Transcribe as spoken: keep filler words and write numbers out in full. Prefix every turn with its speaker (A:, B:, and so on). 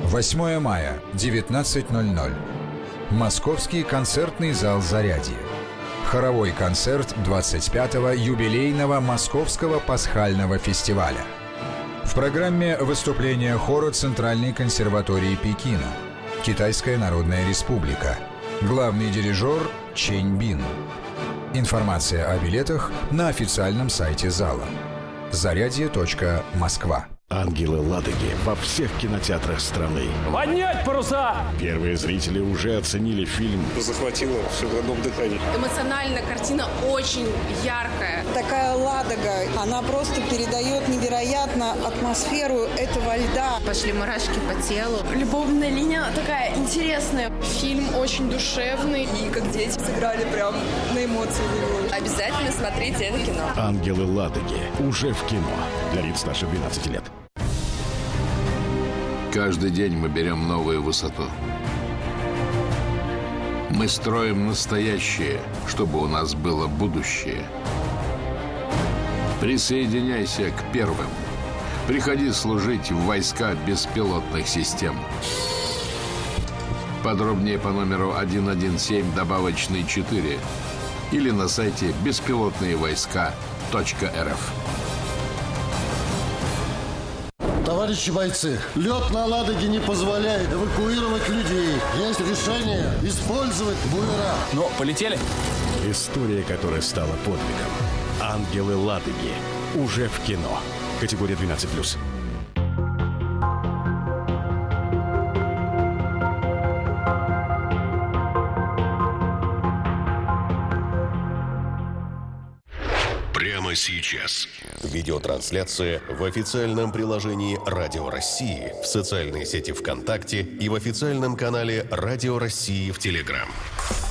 A: восьмое мая, девятнадцать ноль ноль. Московский концертный зал «Зарядье». Хоровой концерт двадцать пятого юбилейного Московского пасхального фестиваля. В программе выступления хора Центральной консерватории Пекина, Китайская Народная Республика, главный дирижер Чэнь Бин. Информация о билетах на официальном сайте зала зарядье точка москва.
B: «Ангелы Ладоги» во всех кинотеатрах страны.
C: Поднять паруса!
B: Первые зрители уже оценили фильм.
D: Захватило все в одном дыхании.
E: Эмоционально картина очень яркая.
F: Такая Ладога, она просто передает невероятно атмосферу этого льда.
E: Пошли мурашки по телу.
G: Любовная линия такая интересная. Фильм очень душевный.
H: И как дети сыграли прям на эмоции.
E: Обязательно смотрите это кино.
B: «Ангелы Ладоги» уже в кино. Для лиц старше двенадцати лет.
I: Каждый день мы берем новую высоту. Мы строим настоящее, чтобы у нас было будущее. Присоединяйся к первым. Приходи служить в войска беспилотных систем. Подробнее по номеру один один семь добавочный четыре или на сайте беспилотные войска точка эр эф.
J: Товарищи бойцы, лед на Ладоге не позволяет эвакуировать людей. Есть решение использовать буера.
C: Ну, полетели.
B: История, которая стала подвигом. «Ангелы Ладоги» уже в кино. Категория двенадцать плюс.
K: Прямо сейчас. Видеотрансляция в официальном приложении «Радио России», в социальной сети ВКонтакте и в официальном канале «Радио России» в Телеграм.